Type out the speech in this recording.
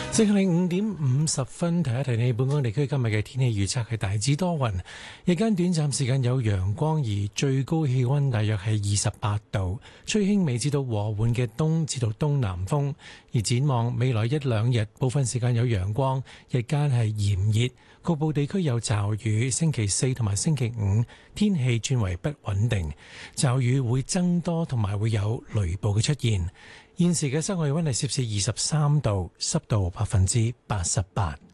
正係5:50，提一提你，本港地區今日嘅天氣預測係大致多雲，日間短暫時間有陽光，而最高氣溫大約係28度，吹輕微至到和緩嘅東至到東南風。而展望未來一兩日，部分時間有陽光，日間係炎熱，局部地區有驟雨。星期四同埋星期五天氣轉為不穩定，驟雨會增多，同埋會有雷暴嘅出現。現時嘅室外溫係攝氏23度，濕度88%。